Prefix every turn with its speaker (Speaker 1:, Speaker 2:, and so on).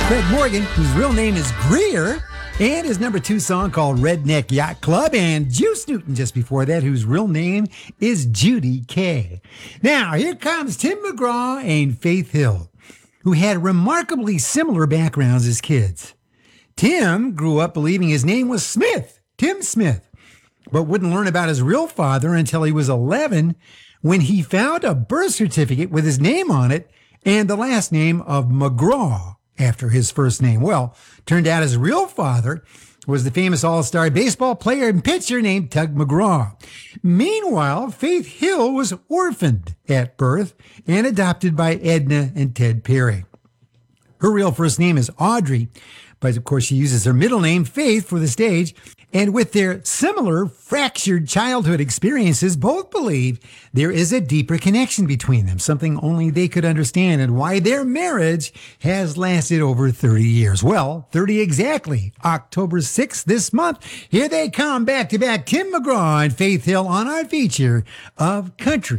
Speaker 1: Craig Morgan, whose real name is Greer, and his number 2 song called Redneck Yacht Club, and Juice Newton just before that, whose real name is Judy Kay. Now, here comes Tim McGraw and Faith Hill, who had remarkably similar backgrounds as kids. Tim grew up believing his name was Smith, Tim Smith, but wouldn't learn about his real father until he was 11 when he found a birth certificate with his name on it and the last name of McGraw after his first name. Well, turned out his real father was the famous all-star baseball player and pitcher named Tug McGraw. Meanwhile, Faith Hill was orphaned at birth and adopted by Edna and Ted Perry. Her real first name is Audrey, but of course she uses her middle name, Faith, for the stage. And with their similar fractured childhood experiences, both believe there is a deeper connection between them, something only they could understand, and why their marriage has lasted over 30 years. Well, 30 exactly. October 6th this month. Here they come back to back, Tim McGraw and Faith Hill on our feature of Country